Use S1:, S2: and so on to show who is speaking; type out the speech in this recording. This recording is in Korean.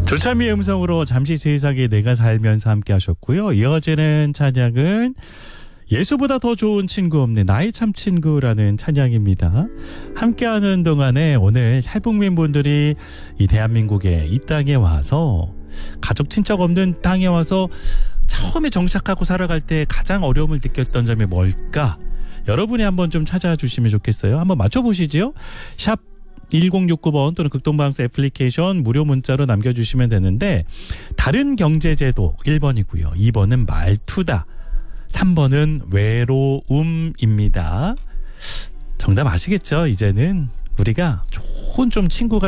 S1: 조찬미의 음성으로 잠시 세상에 내가 살면서 함께 하셨고요. 이어지는 찬양은 예수보다 더 좋은 친구 없네, 나의 참 친구라는 찬양입니다. 함께하는 동안에 오늘 탈북민 분들이 이 대한민국에, 이 땅에 와서 가족 친척 없는 땅에 와서 처음에 정착하고 살아갈 때 가장 어려움을 느꼈던 점이 뭘까? 여러분이 한번 좀 찾아주시면 좋겠어요. 한번 맞춰보시죠. 샵 1069번 또는 극동방송 애플리케이션 무료 문자로 남겨주시면 되는데, 다른 경제제도 1번이고요. 2번은 말투다. 3번은 외로움입니다. 정답 아시겠죠? 이제는 우리가 좋은 좀 친구가